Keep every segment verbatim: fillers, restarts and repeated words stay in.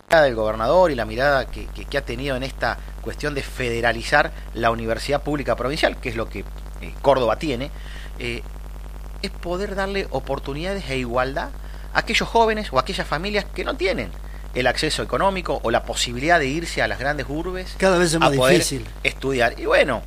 del gobernador y la mirada que, que, que ha tenido en esta cuestión de federalizar la universidad pública provincial, que es lo que eh, Córdoba tiene, eh, es poder darle oportunidades e igualdad a aquellos jóvenes o a aquellas familias que no tienen el acceso económico o la posibilidad de irse a las grandes urbes cada vez es más a poder difícil estudiar. Y bueno,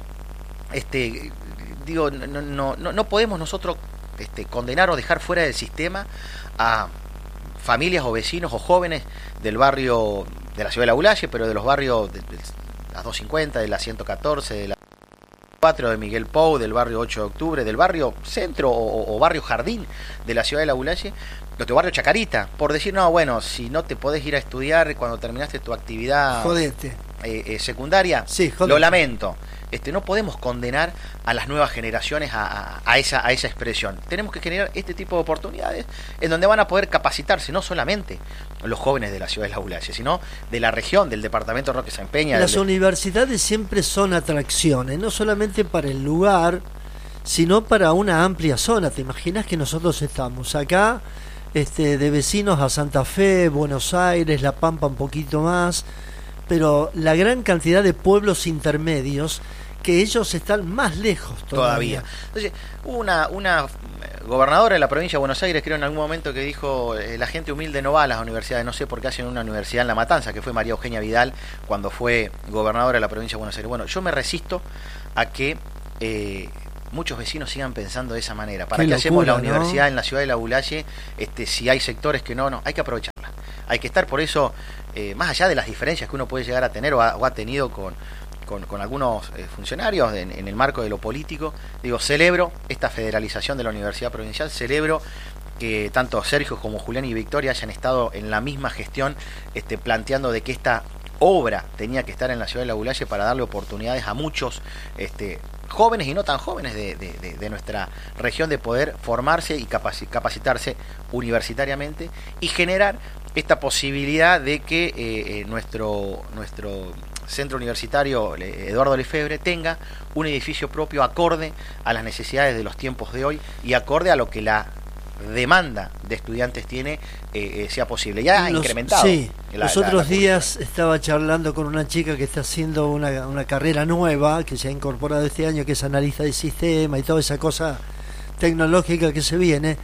este digo, no, no, no, no podemos nosotros este, condenar o dejar fuera del sistema a familias o vecinos o jóvenes del barrio de la ciudad de La Ulaye, pero de los barrios de, de las doscientos cincuenta, de la ciento catorce, de la cuatro, de Miguel Pou, del barrio ocho de octubre, del barrio centro o, o barrio Jardín de la ciudad de La Ulaye, de tu barrio Chacarita, por decir, no, bueno, si no te podés ir a estudiar cuando terminaste tu actividad jodete. Eh, eh, secundaria, sí, jodete. Lo lamento. Este, no podemos condenar a las nuevas generaciones a, a, a, esa, a esa expresión. Tenemos que generar este tipo de oportunidades en donde van a poder capacitarse no solamente los jóvenes de la ciudad de La Ulaye, sino de la región, del departamento Roque Sáenz Peña. Las del... universidades siempre son atracciones, no solamente para el lugar, sino para una amplia zona. ¿Te imaginas que nosotros estamos acá, este, de vecinos a Santa Fe, Buenos Aires, La Pampa un poquito más, pero la gran cantidad de pueblos intermedios que ellos están más lejos todavía. todavía. Entonces, hubo una, una gobernadora de la provincia de Buenos Aires, creo en algún momento, que dijo, eh, la gente humilde no va a las universidades, no sé por qué hacen una universidad en La Matanza, que fue María Eugenia Vidal cuando fue gobernadora de la provincia de Buenos Aires. Bueno, yo me resisto a que eh, muchos vecinos sigan pensando de esa manera. ¿Para qué, qué hacemos la universidad, ¿no?, en la ciudad de La Ulaye, este, si hay sectores que no, no, hay que aprovecharla. Hay que estar, por eso, eh, más allá de las diferencias que uno puede llegar a tener o ha, o ha tenido con Con, con algunos eh, funcionarios en, en el marco de lo político, digo, celebro esta federalización de la universidad provincial, celebro que tanto Sergio como Julián y Victoria hayan estado en la misma gestión, este, planteando de que esta obra tenía que estar en la ciudad de La Ulaye para darle oportunidades a muchos este, jóvenes y no tan jóvenes de, de, de, de nuestra región de poder formarse y capacitarse universitariamente y generar esta posibilidad de que eh, eh, nuestro nuestro centro universitario Eduardo Lefebvre tenga un edificio propio acorde a las necesidades de los tiempos de hoy y acorde a lo que la demanda de estudiantes tiene, eh, eh, sea posible. Ya ha los, incrementado. Sí, la, los la, otros la días estaba charlando con una chica que está haciendo una, una carrera nueva, que se ha incorporado este año, que es analista de sistema y toda esa cosa tecnológica que se viene,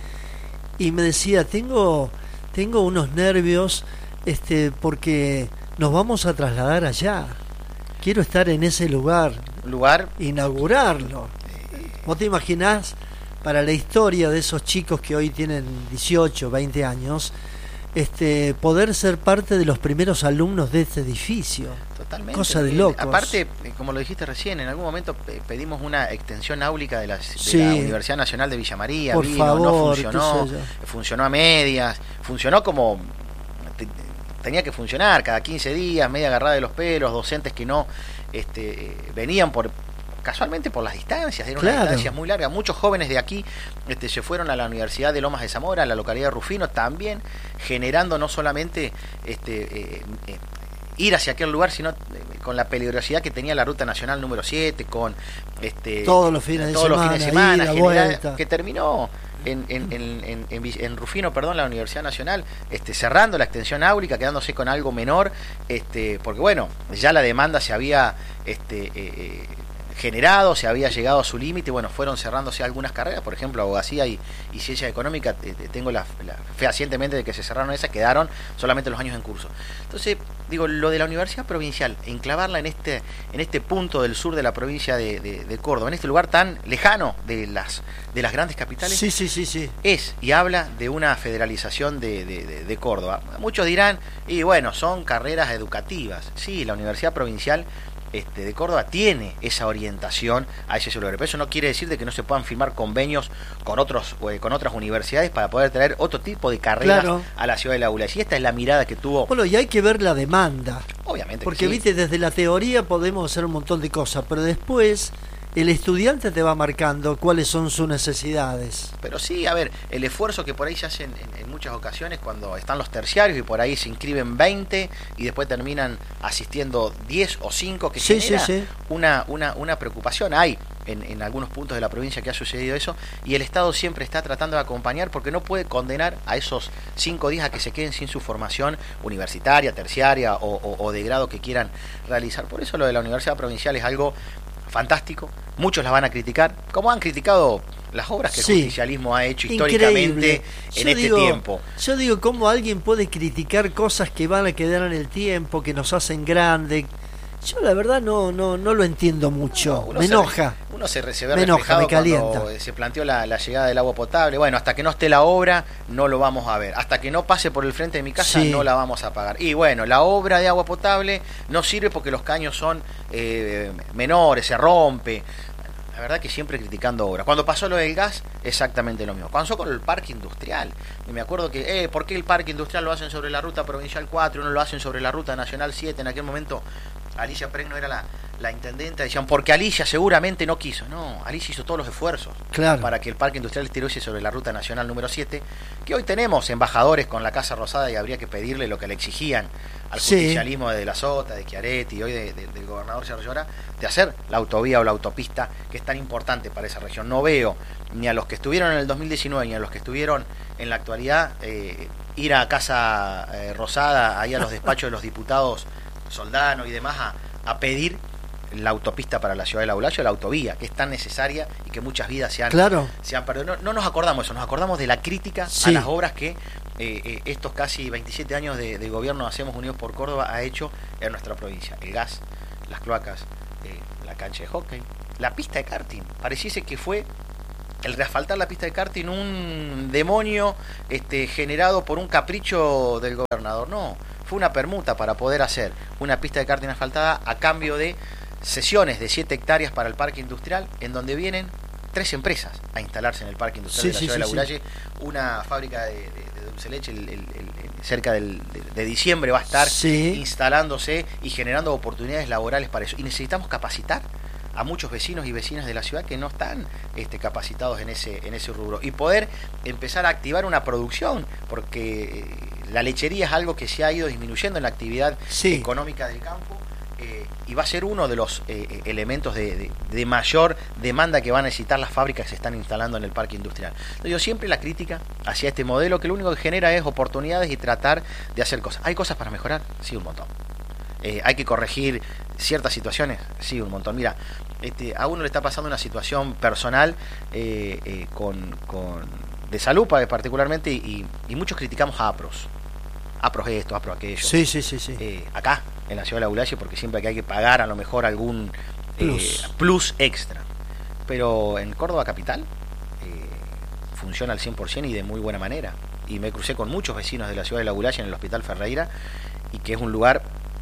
y me decía, tengo, tengo unos nervios este, porque nos vamos a trasladar allá. Quiero estar en ese lugar. Lugar. Inaugurarlo. ¿Vos te imaginás, para la historia de esos chicos que hoy tienen dieciocho, veinte años, este, poder ser parte de los primeros alumnos de este edificio? Totalmente. Cosa de locos. Aparte, como lo dijiste recién, en algún momento pedimos una extensión áulica de la, de sí. la Universidad Nacional de Villa María. Por vino, favor, no funcionó. Funcionó a medias. Funcionó como tenía que funcionar, cada quince días, media agarrada de los pelos, docentes que no este, venían por casualmente por las distancias, eran claro. unas distancias muy largas. Muchos jóvenes de aquí este, se fueron a la Universidad de Lomas de Zamora, a la localidad de Rufino, también generando no solamente este, eh, eh, ir hacia aquel lugar, sino eh, con la peligrosidad que tenía la ruta nacional número siete, con este, todos los fines de todos semana, los fines de semana ida, general, que terminó En, en, en, en, en Rufino, perdón, la Universidad Nacional, este, cerrando la extensión áulica, quedándose con algo menor, este, porque bueno, ya la demanda se había este, eh, generado, se había llegado a su límite, bueno, fueron cerrándose algunas carreras, por ejemplo, abogacía y, y ciencia económica, eh, tengo la, la fehacientemente de que se cerraron esas, quedaron solamente los años en curso. Entonces, digo, lo de la Universidad Provincial, enclavarla en este, en este punto del sur de la provincia de, de, de Córdoba, en este lugar tan lejano de las, de las grandes capitales, sí, sí, sí, sí. es y habla de una federalización de, de, de, de Córdoba. Muchos dirán, y bueno, son carreras educativas. Sí, la Universidad Provincial Este, de Córdoba tiene esa orientación a ese lugar, pero eso no quiere decir de que no se puedan firmar convenios con otros eh, con otras universidades para poder traer otro tipo de carreras claro. a la ciudad de La Ulaye. Y esta es la mirada que tuvo. Bueno, y hay que ver la demanda. Obviamente. Porque, sí. viste, desde la teoría podemos hacer un montón de cosas, pero después el estudiante te va marcando cuáles son sus necesidades. Pero sí, a ver, el esfuerzo que por ahí se hace en, en, en muchas ocasiones cuando están los terciarios y por ahí se inscriben veinte y después terminan asistiendo diez o cinco, que sí, genera sí, sí. Una, una, una preocupación. Hay en, en algunos puntos de la provincia que ha sucedido eso, y el Estado siempre está tratando de acompañar porque no puede condenar a esos cinco días a que se queden sin su formación universitaria, terciaria o, o, o de grado que quieran realizar. Por eso lo de la Universidad Provincial es algo fantástico. Muchos las van a criticar, como han criticado las obras que sí. el justicialismo ha hecho históricamente en yo este digo, tiempo. Yo digo, ¿cómo alguien puede criticar cosas que van a quedar en el tiempo, que nos hacen grande? Yo la verdad no no no lo entiendo mucho, no, me enoja. Se, uno se, se ve me enoja, me calienta. Cuando se planteó la, la llegada del agua potable. Bueno, hasta que no esté la obra no lo vamos a ver. Hasta que no pase por el frente de mi casa sí. no la vamos a pagar. Y bueno, la obra de agua potable no sirve porque los caños son eh, menores, se rompe. La verdad que siempre criticando obras. Cuando pasó lo del gas, exactamente lo mismo. Pasó con el parque industrial. Y me acuerdo que, eh, ¿por qué el parque industrial lo hacen sobre la ruta provincial cuatro y no lo hacen sobre la ruta nacional siete? En aquel momento Alicia Pregno era la, la intendenta, decían, porque Alicia seguramente no quiso. No, Alicia hizo todos los esfuerzos claro. para que el parque industrial estuviese sobre la ruta nacional número siete, que hoy tenemos embajadores con la Casa Rosada y habría que pedirle lo que le exigían al sí. justicialismo de, de la Sota, de Chiaretti y hoy de, de, del gobernador Sergio Llora, de hacer la autovía o la autopista que es tan importante para esa región. No veo ni a los que estuvieron en el dos mil diecinueve ni a los que estuvieron en la actualidad eh, ir a Casa eh, Rosada, ahí a los despachos de los diputados Soldano y demás a, a pedir la autopista para la ciudad de La Aulayo, la autovía, que es tan necesaria y que muchas vidas se han, claro. se han perdido. No, no nos acordamos eso, nos acordamos de la crítica sí. a las obras que eh, eh, estos casi veintisiete años de, de gobierno Hacemos Unidos por Córdoba ha hecho en nuestra provincia. El gas, las cloacas, eh, la cancha de hockey, la pista de karting. Pareciese que fue el reasfaltar la pista de karting un demonio este, generado por un capricho del gobernador. No, fue una permuta para poder hacer una pista de karting asfaltada a cambio de sesiones de siete hectáreas para el parque industrial, en donde vienen tres empresas a instalarse en el parque industrial sí, de la sí, ciudad sí, de La sí. Aulaye. Una fábrica de, de, de dulce leche el, el, el, el, cerca del, de, de diciembre va a estar sí. instalándose y generando oportunidades laborales para eso. Y necesitamos capacitar a muchos vecinos y vecinas de la ciudad que no están este, capacitados en ese, en ese rubro, y poder empezar a activar una producción, porque eh, la lechería es algo que se ha ido disminuyendo en la actividad sí. económica del campo, eh, y va a ser uno de los eh, elementos de, de, de mayor demanda que van a necesitar las fábricas que se están instalando en el parque industrial. Entonces, yo siempre la crítica hacia este modelo, que lo único que genera es oportunidades y tratar de hacer cosas. ¿Hay cosas para mejorar? Sí, un montón. Eh, ¿Hay que corregir ciertas situaciones? Sí, un montón. Mira, este, a uno le está pasando una situación personal eh, eh, con, con de salud particularmente, y, y muchos criticamos a APROS. APROS esto, APROS aquello. Sí, sí, sí, sí. Eh, acá, en la ciudad de La Aulaye, porque siempre que hay que pagar a lo mejor algún plus, eh, plus extra. Pero en Córdoba capital eh, funciona al cien por ciento y de muy buena manera. Y me crucé con muchos vecinos de la ciudad de La Aulaye en el Hospital Ferreira, y que es un lugar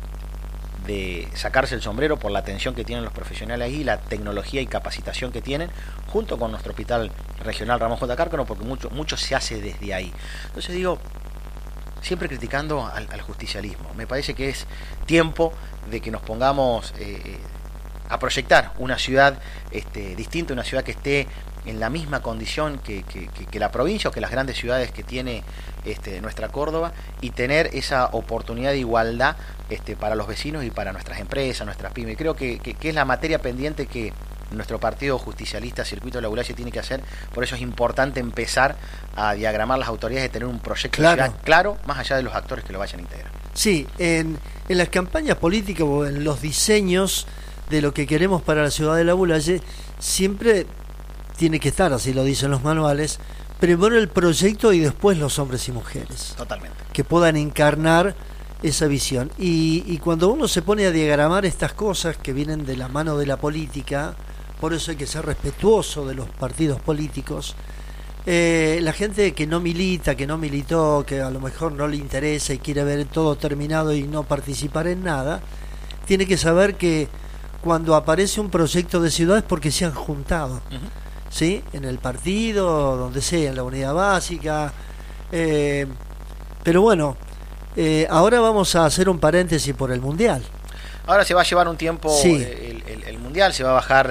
de sacarse el sombrero por la atención que tienen los profesionales ahí, la tecnología y capacitación que tienen, junto con nuestro hospital regional Ramón J. Cárcano, porque mucho, mucho se hace desde ahí. Entonces digo, siempre criticando al, al justicialismo. Me parece que es tiempo de que nos pongamos eh, a proyectar una ciudad este, distinta, una ciudad que esté en la misma condición que, que, que, que la provincia o que las grandes ciudades que tiene este, nuestra Córdoba, y tener esa oportunidad de igualdad este, para los vecinos y para nuestras empresas, nuestras pymes. Creo que, que, que es la materia pendiente que nuestro partido justicialista Circuito de La Aulaye tiene que hacer. Por eso es importante empezar a diagramar las autoridades, de tener un proyecto claro. de ciudad claro, más allá de los actores que lo vayan a integrar. Sí, en, en las campañas políticas o en los diseños de lo que queremos para la ciudad de La Aulaye, siempre tiene que estar, así lo dicen los manuales, primero el proyecto y después los hombres y mujeres. Totalmente. Que puedan encarnar esa visión. Y, y cuando uno se pone a diagramar estas cosas que vienen de la mano de la política, por eso hay que ser respetuoso de los partidos políticos, eh, la gente que no milita, que no militó, que a lo mejor no le interesa y quiere ver todo terminado y no participar en nada, tiene que saber que cuando aparece un proyecto de ciudad es porque se han juntado. Uh-huh. ¿Sí? En el partido, donde sea, en la unidad básica. Eh, pero bueno, eh, ahora vamos a hacer un paréntesis por el Mundial. Ahora se va a llevar un tiempo sí. el, el, el Mundial, se va a bajar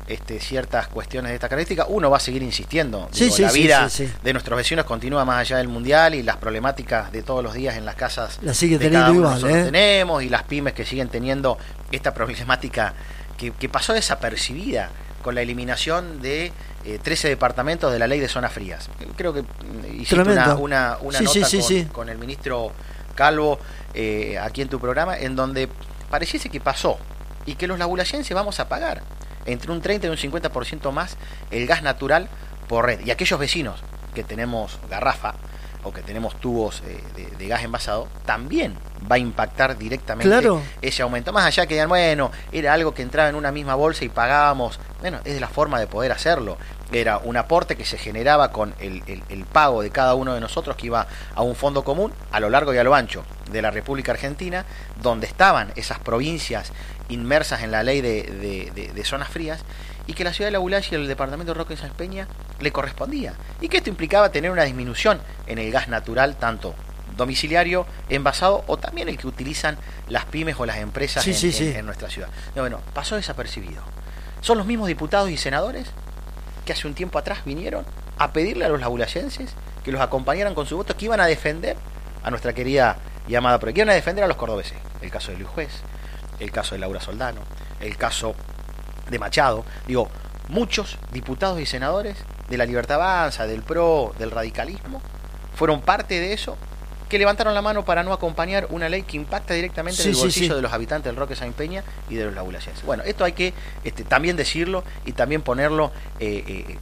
este, ciertas cuestiones de esta característica. Uno va a seguir insistiendo. Sí, Digo, sí, la sí, vida sí, sí. de nuestros vecinos continúa más allá del mundial y las problemáticas de todos los días en las casas la sigue de teniendo cada uno igual, nosotros ¿eh? tenemos, y las pymes que siguen teniendo esta problemática que, que pasó desapercibida con la eliminación de eh, trece departamentos de la ley de zonas frías. Creo que hiciste una, una, una sí, nota sí, sí, con, sí. con el ministro Calvo eh, aquí en tu programa, en donde pareciese que pasó y que los labulayenses vamos a pagar entre un treinta y un cincuenta por ciento más el gas natural por red. Y aquellos vecinos que tenemos garrafa o que tenemos tubos eh, de, de gas envasado, también va a impactar directamente claro. ese aumento. Más allá que digan, bueno, era algo que entraba en una misma bolsa y pagábamos. Bueno, es de la forma de poder hacerlo. Era un aporte que se generaba con el, el, el pago de cada uno de nosotros, que iba a un fondo común a lo largo y a lo ancho de la República Argentina, donde estaban esas provincias inmersas en la ley de, de, de, de zonas frías, y que la ciudad de La Bulaya y el departamento de Roque Sáenz Peña le correspondía. Y que esto implicaba tener una disminución en el gas natural, tanto domiciliario, envasado, o también el que utilizan las pymes o las empresas sí, en, sí, en, sí. en nuestra ciudad. No, bueno, pasó desapercibido. Son los mismos diputados y senadores que hace un tiempo atrás vinieron a pedirle a los labulayenses que los acompañaran con su voto, que iban a defender a nuestra querida y amada, pero que iban a defender a los cordobeses. El caso de Luis Juez, el caso de Laura Soldano, el caso de Machado. Digo, muchos diputados y senadores de la Libertad Avanza, del P R O, del radicalismo, fueron parte de eso, que levantaron la mano para no acompañar una ley que impacta directamente sí, en el bolsillo sí, sí. de los habitantes del Roque Sáenz Peña y de los labulayenses. Bueno, esto hay que este, también decirlo y también ponerlo eh, eh,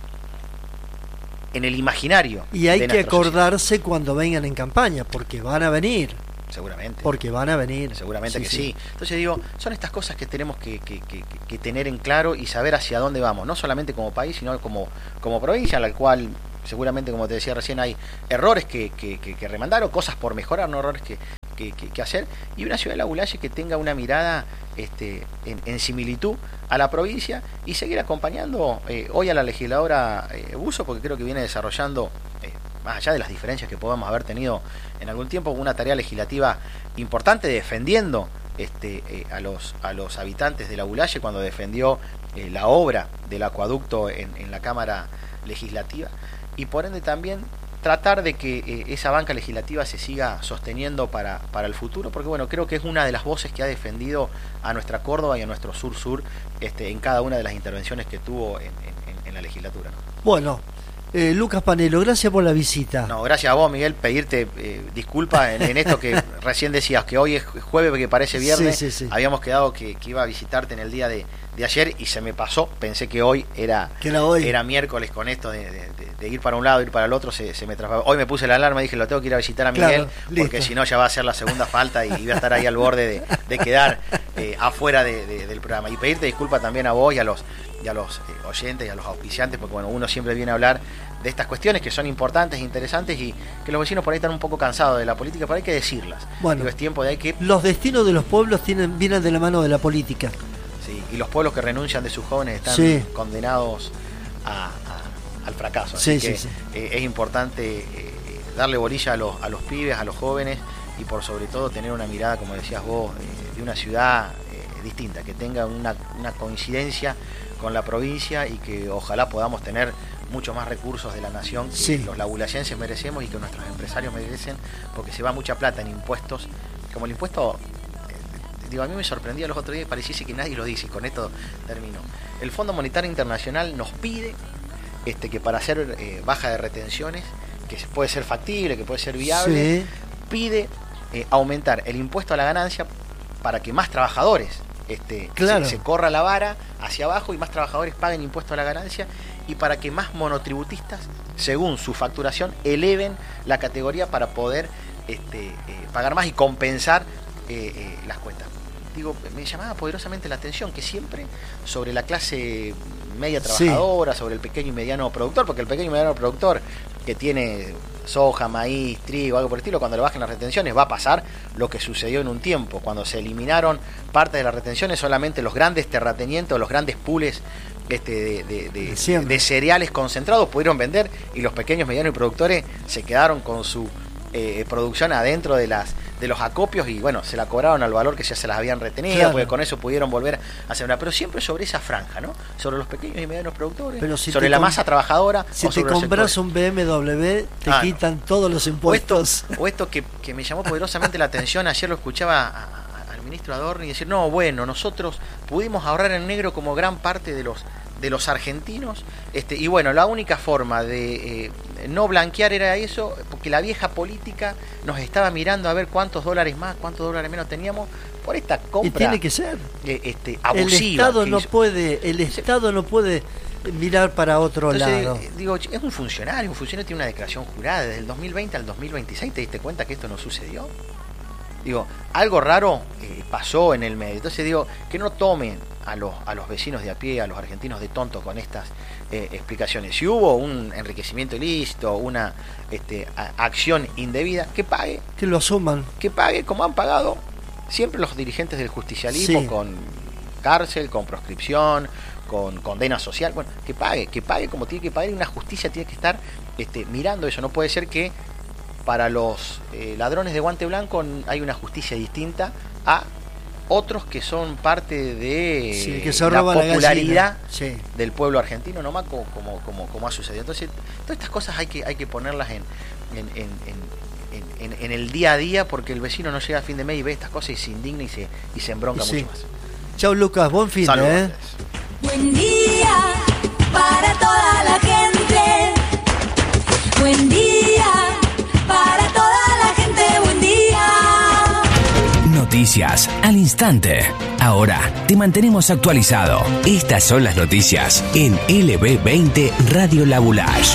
en el imaginario. Y hay de que acordarse sociedad. Cuando vengan en campaña, porque van a venir. Seguramente. Porque van a venir. Seguramente sí, que sí. sí. Entonces digo, son estas cosas que tenemos que, que, que, que tener en claro y saber hacia dónde vamos, no solamente como país, sino como, como provincia, en la cual seguramente, como te decía recién, hay errores que, que, que, que remandar o cosas por mejorar, no errores que, que, que, que hacer, y una ciudad de La Bulaya que tenga una mirada este, en, en similitud a la provincia, y seguir acompañando eh, hoy a la legisladora eh, Busso, porque creo que viene desarrollando, eh, más allá de las diferencias que podamos haber tenido en algún tiempo, una tarea legislativa importante, defendiendo este, eh, a, los, a los habitantes de La Bulaya cuando defendió eh, la obra del acueducto en, en la Cámara Legislativa, y por ende también tratar de que eh, esa banca legislativa se siga sosteniendo para, para el futuro, porque bueno, creo que es una de las voces que ha defendido a nuestra Córdoba y a nuestro sur-sur este, en cada una de las intervenciones que tuvo en, en, en la legislatura, ¿no? Bueno, eh, Lucas Panelo, gracias por la visita. No, gracias a vos, Miguel, pedirte eh, disculpas en, en esto que recién decías, que hoy es jueves, que parece viernes. Sí, sí, sí. Habíamos quedado que, que iba a visitarte en el día de, de ayer y se me pasó, pensé que hoy era, que era, hoy. era miércoles, con esto de, de, de, de ir para un lado, ir para el otro, se, se me traspasó. Hoy me puse la alarma y dije, lo tengo que ir a visitar a Miguel, claro, porque si no ya va a ser la segunda falta y, y voy a estar ahí al borde de, de quedar eh, afuera de, de, del programa. Y pedirte disculpas también a vos y a los, y a los eh, oyentes y a los auspiciantes, porque bueno, uno siempre viene a hablar de estas cuestiones que son importantes e interesantes, y que los vecinos por ahí están un poco cansados de la política, pero hay que decirlas. Bueno, Digo, es tiempo de hay que... Los destinos de los pueblos tienen, vienen de la mano de la política. Sí, y los pueblos que renuncian de sus jóvenes están sí. condenados a, a, al fracaso. Sí, Así que sí, sí. Eh, es importante eh, darle bolilla a los, a los pibes, a los jóvenes, y por sobre todo tener una mirada, como decías vos, eh, de una ciudad eh, distinta, que tenga una, una coincidencia con la provincia, y que ojalá podamos tener muchos más recursos de la nación que sí. los labulayenses merecemos y que nuestros empresarios merecen, porque se va mucha plata en impuestos, como el impuesto, eh, digo, a mí me sorprendía los otros días, pareciese que nadie lo dice, y con esto termino. El Fondo Monetario Internacional nos pide este, que para hacer eh, baja de retenciones, que puede ser factible, que puede ser viable, sí. pide eh, aumentar el impuesto a la ganancia para que más trabajadores Este, claro. se, se corra la vara hacia abajo y más trabajadores paguen impuesto a la ganancia, y para que más monotributistas, según su facturación, eleven la categoría para poder este, eh, pagar más y compensar eh, eh, las cuentas. Digo, me llamaba poderosamente la atención que siempre sobre la clase media trabajadora, sí. sobre el pequeño y mediano productor, porque el pequeño y mediano productor que tiene soja, maíz, trigo, algo por el estilo, cuando le bajen las retenciones va a pasar lo que sucedió en un tiempo, cuando se eliminaron parte de las retenciones, solamente los grandes terratenientes, los grandes pools este, de, de, de, de, de cereales concentrados pudieron vender, y los pequeños, medianos y productores se quedaron con su eh, producción adentro de las de los acopios y bueno, se la cobraron al valor que ya se las habían retenido, claro, porque con eso pudieron volver a hacer una, pero siempre sobre esa franja, ¿no? Sobre los pequeños y medianos productores, pero si sobre la masa trabajadora. Si te compras un B M W, te ah, quitan no. todos los impuestos. O esto, o esto que, que me llamó poderosamente la atención, ayer lo escuchaba a, a, al ministro Adorni decir, no, bueno, nosotros pudimos ahorrar en negro como gran parte de los de los argentinos, este, y bueno, la única forma de eh, no blanquear era eso, porque la vieja política nos estaba mirando a ver cuántos dólares más, cuántos dólares menos teníamos por esta compra. Y tiene que ser Eh, este, abusiva. El Estado no hizo. puede, el Estado no puede mirar para otro Entonces, lado. Digo, es un funcionario, un funcionario tiene una declaración jurada desde el dos mil veinte al dos mil veintiséis, ¿te diste cuenta que esto no sucedió? Digo, algo raro eh, pasó en el medio. Entonces digo, que no tomen a los, a los vecinos de a pie, a los argentinos de tontos con estas eh, explicaciones. Si hubo un enriquecimiento ilícito, una este, a, acción indebida, que pague. Que lo asuman. Que pague como han pagado siempre los dirigentes del justicialismo, sí, con cárcel, con proscripción, con condena social. Bueno, que pague, que pague como tiene que pagar, y una justicia tiene que estar este, mirando eso. No puede ser que para los eh, ladrones de guante blanco hay una justicia distinta a otros que son parte de sí, que se la roba popularidad la sí. del pueblo argentino, nomás como, como, como, como ha sucedido. Entonces, todas estas cosas hay que, hay que ponerlas en, en, en, en, en, en el día a día, porque el vecino no llega a fin de mes y ve estas cosas y se indigna y se, y se embronca sí. mucho más. Chau, Lucas, buen fin. Saludos. ¿eh? Buen día para toda la gente. Buen día para toda la gente. Buen día. Noticias al instante. Ahora te mantenemos actualizado. Estas son las noticias en L B veinte Radio La Boulage.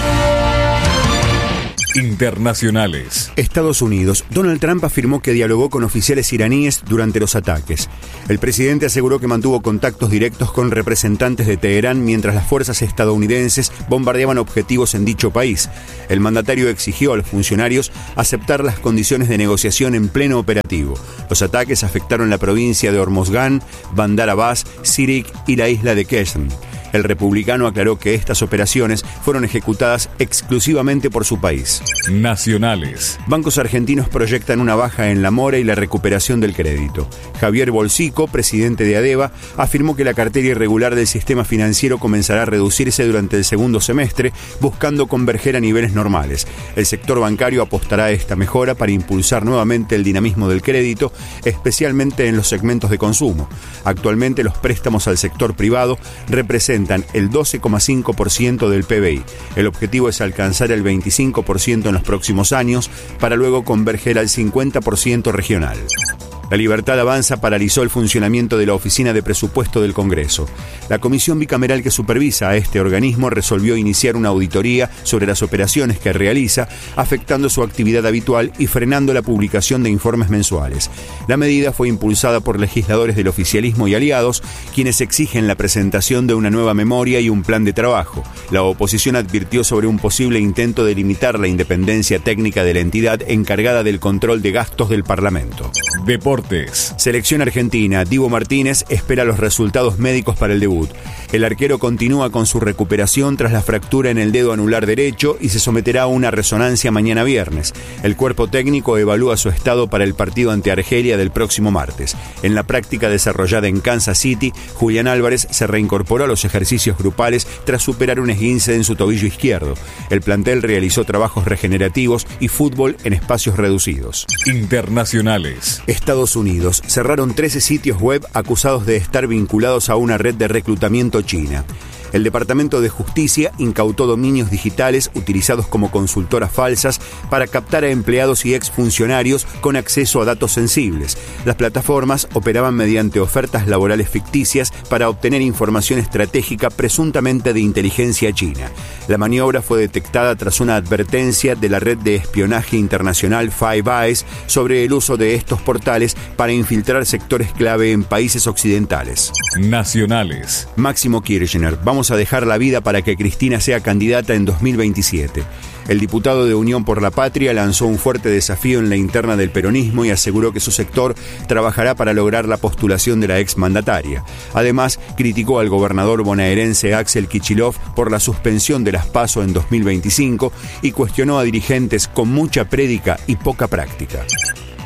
Internacionales. Estados Unidos. Donald Trump afirmó que dialogó con oficiales iraníes durante los ataques. El presidente aseguró que mantuvo contactos directos con representantes de Teherán mientras las fuerzas estadounidenses bombardeaban objetivos en dicho país. El mandatario exigió a los funcionarios aceptar las condiciones de negociación en pleno operativo. Los ataques afectaron la provincia de Hormozgan, Bandar Abbas, Sirik y la isla de Qeshm. El republicano aclaró que estas operaciones fueron ejecutadas exclusivamente por su país. Nacionales. Bancos argentinos proyectan una baja en la mora y la recuperación del crédito. Javier Bolsico, presidente de ADEVA, afirmó que la cartera irregular del sistema financiero comenzará a reducirse durante el segundo semestre, buscando converger a niveles normales. El sector bancario apostará a esta mejora para impulsar nuevamente el dinamismo del crédito, especialmente en los segmentos de consumo. Actualmente los préstamos al sector privado representan el doce coma cinco por ciento del P B I. El objetivo es alcanzar el veinticinco por ciento en los próximos años para luego converger al cincuenta por ciento regional. La Libertad Avanza paralizó el funcionamiento de la Oficina de Presupuesto del Congreso. La comisión bicameral que supervisa a este organismo resolvió iniciar una auditoría sobre las operaciones que realiza, afectando su actividad habitual y frenando la publicación de informes mensuales. La medida fue impulsada por legisladores del oficialismo y aliados, quienes exigen la presentación de una nueva memoria y un plan de trabajo. La oposición advirtió sobre un posible intento de limitar la independencia técnica de la entidad encargada del control de gastos del Parlamento. Deportes. Selección argentina. Dibu Martínez espera los resultados médicos para el debut. El arquero continúa con su recuperación tras la fractura en el dedo anular derecho y se someterá a una resonancia mañana viernes. El cuerpo técnico evalúa su estado para el partido ante Argelia del próximo martes. En la práctica desarrollada en Kansas City, Julián Álvarez se reincorporó a los ejercicios grupales tras superar un esguince en su tobillo izquierdo. El plantel realizó trabajos regenerativos y fútbol en espacios reducidos. Internacionales. Estados Unidos cerraron trece sitios web acusados de estar vinculados a una red de reclutamiento china. El Departamento de Justicia incautó dominios digitales utilizados como consultoras falsas para captar a empleados y exfuncionarios con acceso a datos sensibles. Las plataformas operaban mediante ofertas laborales ficticias para obtener información estratégica presuntamente de inteligencia china. La maniobra fue detectada tras una advertencia de la red de espionaje internacional Five Eyes sobre el uso de estos portales para infiltrar sectores clave en países occidentales. Nacionales. Máximo Kirchner. Vamos a dejar la vida para que Cristina sea candidata en dos mil veintisiete. El diputado de Unión por la Patria lanzó un fuerte desafío en la interna del peronismo y aseguró que su sector trabajará para lograr la postulación de la exmandataria. Además, criticó al gobernador bonaerense Axel Kicillof por la suspensión de las PASO en dos mil veinticinco y cuestionó a dirigentes con mucha prédica y poca práctica.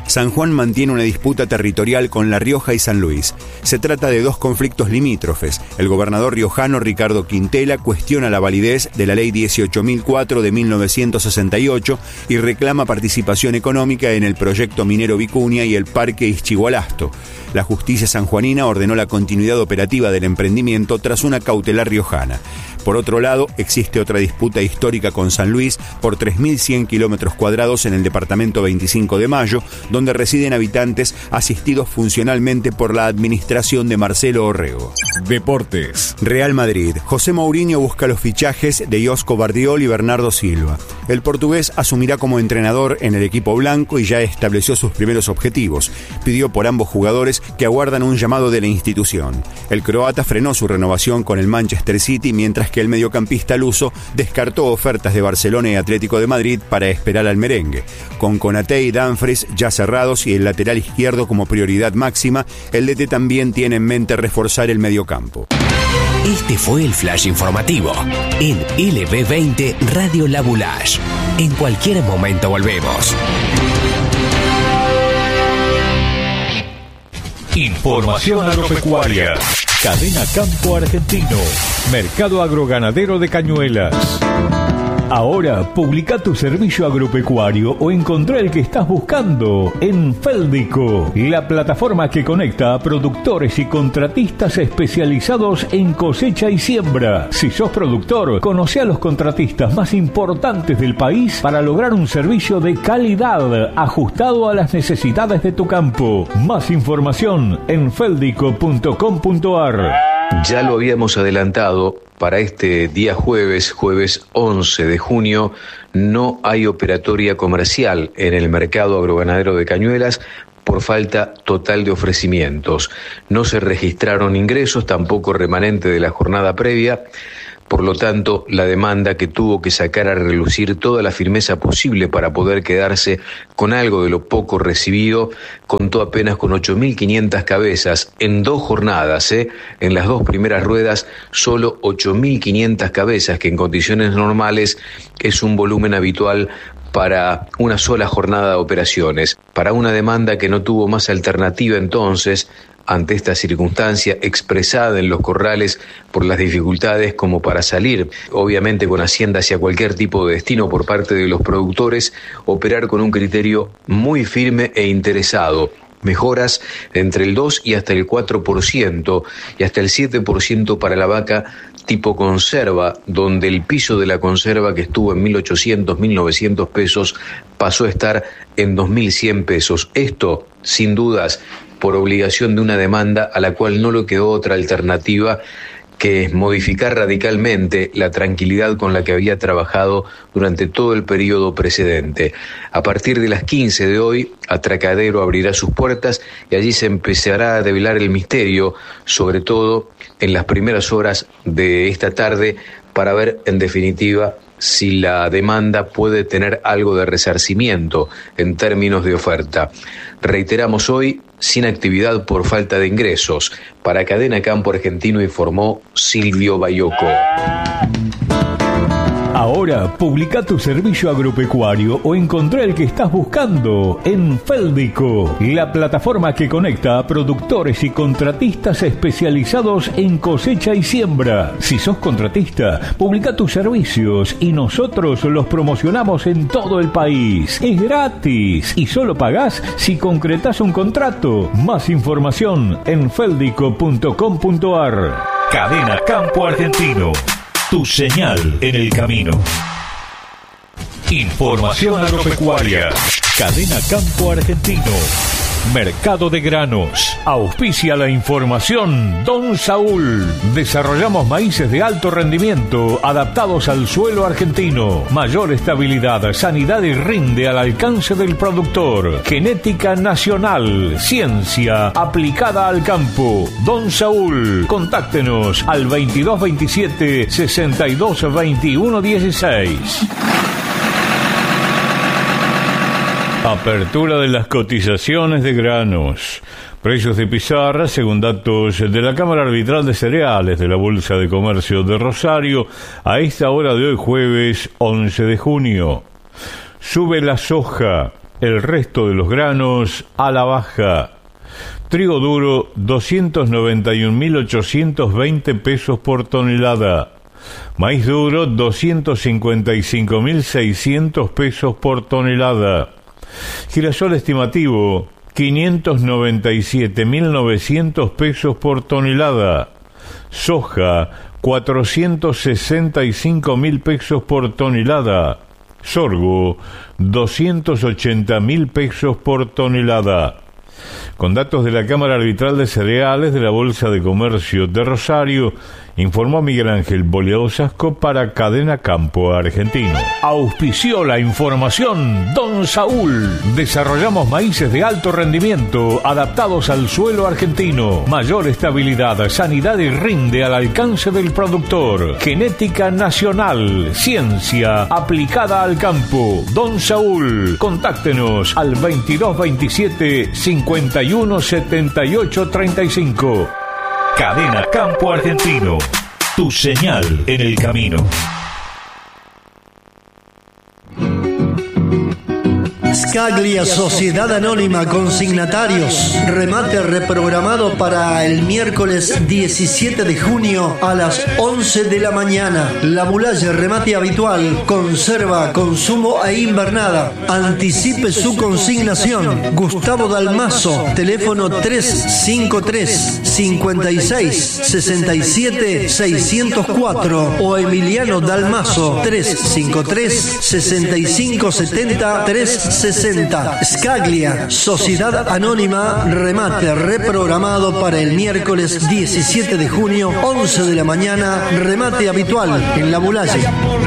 San Juan mantiene una disputa territorial con La Rioja y San Luis. Se trata de dos conflictos limítrofes. El gobernador riojano Ricardo Quintela cuestiona la validez de la ley dieciocho mil cuatro de mil novecientos sesenta y ocho y reclama participación económica en el proyecto minero Vicuña y el parque Ischigualasto. La justicia sanjuanina ordenó la continuidad operativa del emprendimiento tras una cautelar riojana. Por otro lado, existe otra disputa histórica con San Luis por tres mil cien kilómetros cuadrados en el departamento veinticinco de Mayo, donde residen habitantes asistidos funcionalmente por la administración de Marcelo Orrego. Deportes. Real Madrid. José Mourinho busca los fichajes de Josko Gvardiol y Bernardo Silva. El portugués asumirá como entrenador en el equipo blanco y ya estableció sus primeros objetivos. Pidió por ambos jugadores que aguardan un llamado de la institución. El croata frenó su renovación con el Manchester City, mientras que el mediocampista luso descartó ofertas de Barcelona y Atlético de Madrid para esperar al merengue. Con Konaté y Dumfries ya cerrados y el lateral izquierdo como prioridad máxima, el D T también tiene en mente reforzar el mediocampo. Este fue el flash informativo en L B veinte Radio La Boulage. En cualquier momento volvemos. Información agropecuaria. Cadena Campo Argentino. Mercado agroganadero de Cañuelas. Ahora, publica tu servicio agropecuario o encontrá el que estás buscando en Féldico, la plataforma que conecta a productores y contratistas especializados en cosecha y siembra. Si sos productor, conoce a los contratistas más importantes del país para lograr un servicio de calidad ajustado a las necesidades de tu campo. Más información en féldico punto com punto ar. Ya lo habíamos adelantado, para este día jueves, jueves once de junio, no hay operatoria comercial en el mercado agroganadero de Cañuelas por falta total de ofrecimientos. No se registraron ingresos, tampoco remanente de la jornada previa. Por lo tanto, la demanda que tuvo que sacar a relucir toda la firmeza posible para poder quedarse con algo de lo poco recibido, contó apenas con ocho mil quinientas cabezas en dos jornadas, ¿eh? En las dos primeras ruedas, solo ocho mil quinientas cabezas, que en condiciones normales es un volumen habitual para una sola jornada de operaciones. Para una demanda que no tuvo más alternativa entonces, ante esta circunstancia expresada en los corrales por las dificultades como para salir, obviamente con Hacienda hacia cualquier tipo de destino por parte de los productores, operar con un criterio muy firme e interesado. Mejoras entre el dos y hasta el cuatro por ciento y hasta el siete por ciento para la vaca tipo conserva, donde el piso de la conserva, que estuvo en mil ochocientos, mil novecientos pesos, pasó a estar en dos mil cien pesos. Esto, sin dudas, por obligación de una demanda a la cual no le quedó otra alternativa que es modificar radicalmente la tranquilidad con la que había trabajado durante todo el periodo precedente. A partir de las quince de hoy, Atracadero abrirá sus puertas y allí se empezará a develar el misterio, sobre todo en las primeras horas de esta tarde, para ver en definitiva si la demanda puede tener algo de resarcimiento en términos de oferta. Reiteramos hoy, sin actividad por falta de ingresos. Para Cadena Campo Argentino informó Silvio Bayoco. Ahora, publica tu servicio agropecuario o encontrá el que estás buscando en Féldico, la plataforma que conecta a productores y contratistas especializados en cosecha y siembra. Si sos contratista, publica tus servicios y nosotros los promocionamos en todo el país. Es gratis y solo pagás si concretás un contrato. Más información en féldico punto com punto ar. Cadena Campo Argentino. Tu señal en el camino. Información agropecuaria. Cadena Campo Argentino. Mercado de granos. Auspicia la información Don Saúl. Desarrollamos maíces de alto rendimiento adaptados al suelo argentino. Mayor estabilidad, sanidad y rinde al alcance del productor. Genética nacional. Ciencia aplicada al campo. Don Saúl. Contáctenos al veintidós veintisiete sesenta y dos veintiuno dieciséis. Apertura de las cotizaciones de granos. Precios de pizarra, según datos de la Cámara Arbitral de Cereales de la Bolsa de Comercio de Rosario, a esta hora de hoy jueves once de junio. Sube la soja. El resto de los granos a la baja. Trigo duro doscientos noventa y un mil ochocientos veinte pesos por tonelada. Maíz duro doscientos cincuenta y cinco mil seiscientos pesos por tonelada. Girasol estimativo quinientos noventa y siete mil novecientos pesos por tonelada. Soja cuatrocientos sesenta y cinco mil pesos por tonelada. Sorgo doscientos ochenta mil pesos por tonelada. Con datos de la Cámara Arbitral de Cereales de la Bolsa de Comercio de Rosario, informó Miguel Ángel Boleado Sasco para Cadena Campo Argentino. Auspició la información Don Saúl. Desarrollamos maíces de alto rendimiento adaptados al suelo argentino. Mayor estabilidad, sanidad y rinde al alcance del productor. Genética nacional, ciencia aplicada al campo. Don Saúl. Contáctenos al veintidós veintisiete cincuenta y uno setenta y ocho treinta y cinco. Cadena Campo Argentino, tu señal en el camino. Scaglia Sociedad Anónima Consignatarios. Remate reprogramado para el miércoles diecisiete de junio a las once de la mañana. La Mulaye, remate habitual, conserva, consumo e invernada. Anticipe su consignación. Gustavo Dalmazo, teléfono tres cinco tres, cincuenta y seis, sesenta y siete, seiscientos cuatro o Emiliano Dalmazo, tres cinco tres, sesenta y cinco, setenta, trescientos sesenta. Scaglia, Sociedad Anónima, remate reprogramado para el miércoles diecisiete de junio, once de la mañana, remate habitual en La Mulaye.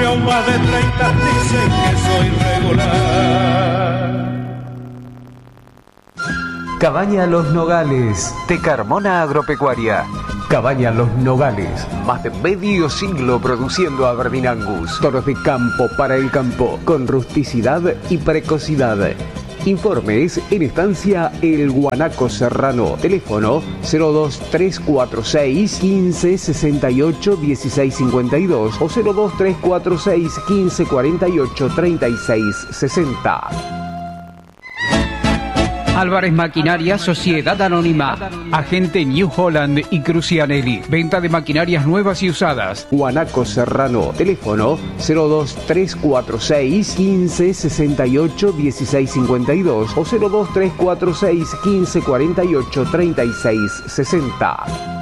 Cabaña Los Nogales, de Carmona Agropecuaria. Cabaña Los Nogales, más de medio siglo produciendo Aberdeen Angus. Toros de campo para el campo, con rusticidad y precocidad. Informes en estancia El Guanaco Serrano. Teléfono cero dos tres cuatro seis, quince, sesenta y ocho, dieciséis cincuenta y dos o cero dos tres cuatro seis, quince, cuarenta y ocho, treinta y seis sesenta. Álvarez Maquinaria Sociedad Anónima, agente New Holland y Crucianelli, venta de maquinarias nuevas y usadas. Guanaco Serrano, teléfono cero dos tres cuatro seis, quince, sesenta y ocho, dieciséis cincuenta y dos o cero dos tres cuatro seis, quince, cuarenta y ocho, treinta y seis sesenta.